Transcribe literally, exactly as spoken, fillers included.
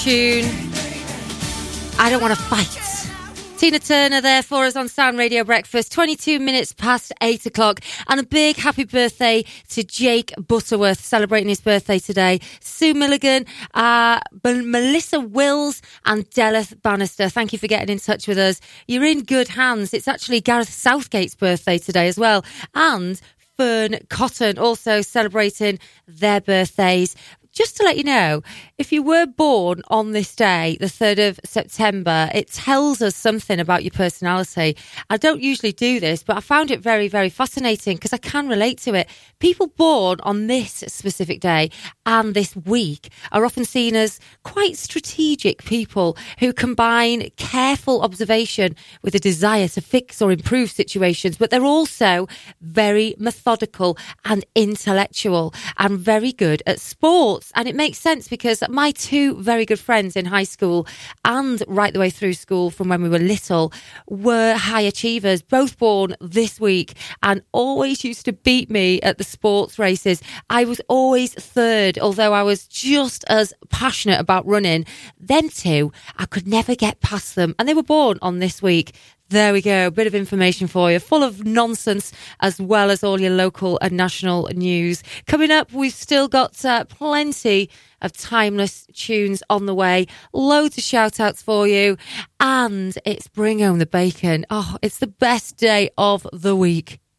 Tune. I don't want to fight. Tina Turner there for us on Sound Radio Breakfast, twenty-two minutes past eight o'clock. And a big happy birthday to Jake Butterworth, celebrating his birthday today. Sue Milligan, uh, Melissa Wills and Deleth Bannister. Thank you for getting in touch with us. You're in good hands. It's actually Gareth Southgate's birthday today as well. And Fern Cotton also celebrating their birthdays. Just to let you know, if you were born on this day, the third of September, it tells us something about your personality. I don't usually do this, but I found it very, very fascinating because I can relate to it. People born on this specific day and this week are often seen as quite strategic people who combine careful observation with a desire to fix or improve situations, but they're also very methodical and intellectual and very good at sport. And it makes sense because my two very good friends in high school and right the way through school from when we were little were high achievers, both born this week, and always used to beat me at the sports races. I was always third, although I was just as passionate about running. Then too, I could never get past them. And they were born on this week. There we go, a bit of information for you, full of nonsense as well as all your local and national news. Coming up, we've still got uh, plenty of timeless tunes on the way, loads of shout-outs for you, and it's Bring Home the Bacon. Oh, it's the best day of the week.